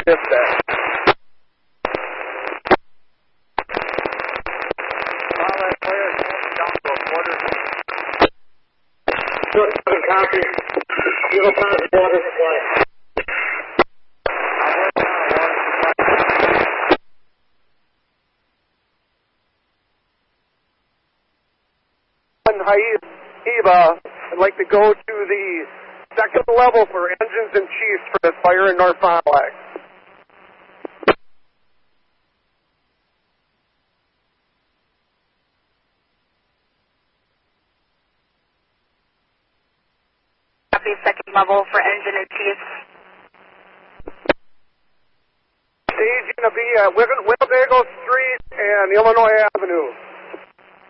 dispatch. Copy. Zero positive water supply. Eva, I'd like to go to the second level for engines and chiefs for this fire in North Fond du Lac. Copy, second level for engine and chiefs. Stage going to be at Winnebago Street and Illinois Avenue.